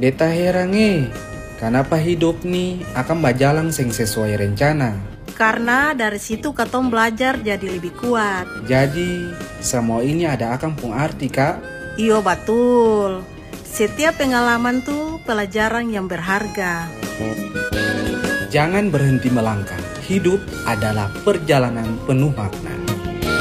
Beta heran kenapa hidup nih akan berjalan sing sesuai rencana. Karena dari situ katong belajar jadi lebih kuat. Jadi semua ini ada akan pun arti kak? Iyo betul. Setiap pengalaman tuh pelajaran yang berharga. Jangan berhenti melangkah. Hidup adalah perjalanan penuh makna.